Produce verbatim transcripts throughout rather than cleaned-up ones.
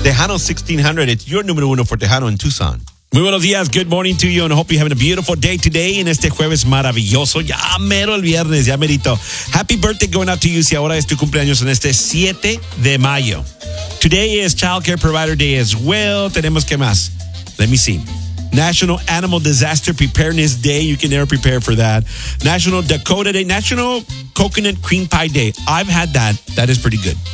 Tejano sixteen hundred. It's your número uno for Tejano in Tucson. Muy buenos días, good morning to you, and I hope you're having a beautiful day today en este jueves maravilloso. Ya mero el viernes, ya merito. Happy birthday going out to you si ahora es tu cumpleaños en este siete de mayo. Today is Child Care Provider Day as well. Tenemos que más. Let me see. National Animal Disaster Preparedness Day. You can never prepare for that. National Dakota Day. National Coconut Cream Pie Day. I've had that. That is pretty good.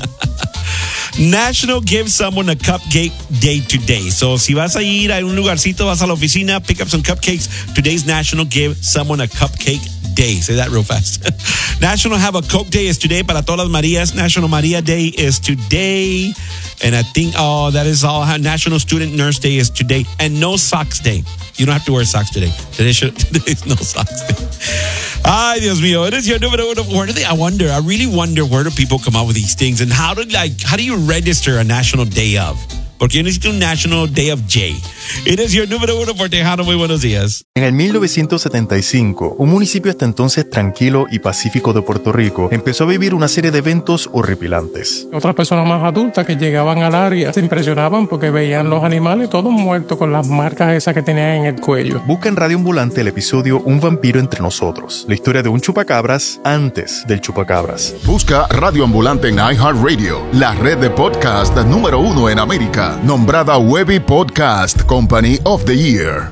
National Give Someone a Cupcake Day today. So, si vas a ir a un lugarcito, vas a la oficina, pick up some cupcakes. Today's National Give Someone a Cupcake Day. Say that real fast. National Have a Coke Day is today para todas las Marías. National Maria Day is today. And I think, oh, that is all. National Student Nurse Day is today. And No Socks Day. You don't have to wear socks today. Today should, today's No Socks Day. Ay, Dios mío. It is your número uno. Where do they, I wonder, I really wonder where do people come up with these things and how do, like, how do you register a National Day of? Porque yo necesito un National Day of J. It is your número uno por Tejano. Muy buenos días. En el mil novecientos setenta y cinco, un municipio hasta entonces tranquilo y pacífico de Puerto Rico empezó a vivir una serie de eventos horripilantes. Otras personas más adultas que llegaban al área se impresionaban porque veían los animales todos muertos con las marcas esas que tenían en el cuello. Busca en Radio Ambulante el episodio Un vampiro entre nosotros, la historia de un chupacabras antes del chupacabras. Busca Radio Ambulante en iHeartRadio, la red de podcast número uno en América. Nombrada Webby Podcast Company of the Year.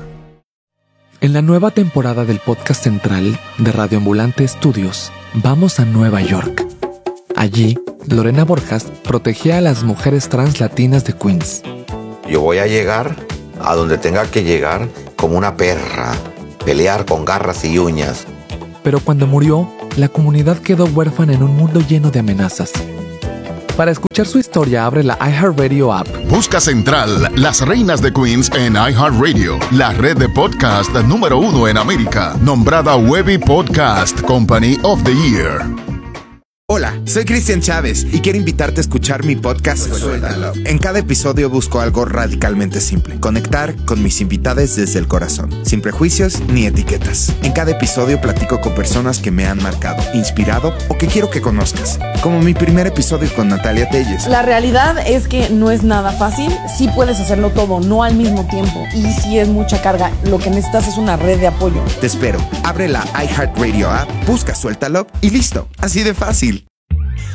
En la nueva temporada del podcast central de Radio Ambulante Studios, vamos a Nueva York. Allí, Lorena Borjas protegía a las mujeres trans latinas de Queens. Yo voy a llegar a donde tenga que llegar como una perra, pelear con garras y uñas. Pero cuando murió, la comunidad quedó huérfana en un mundo lleno de amenazas. Para escuchar su historia, abre la iHeartRadio app. Busca Central, las reinas de Queens en iHeartRadio, la red de podcast número uno en América, nombrada Webby Podcast Company of the Year. Hola, soy Cristian Chávez y quiero invitarte a escuchar mi podcast Suéltalo. En cada episodio busco algo radicalmente simple: conectar con mis invitados desde el corazón, sin prejuicios ni etiquetas. En cada episodio platico con personas que me han marcado, inspirado o que quiero que conozcas, como mi primer episodio con Natalia Telles. La realidad es que no es nada fácil. Sí puedes hacerlo todo, no al mismo tiempo, y sí es mucha carga. Lo que necesitas es una red de apoyo. Te espero. Abre la iHeartRadio app, busca Suéltalo y listo. Así de fácil.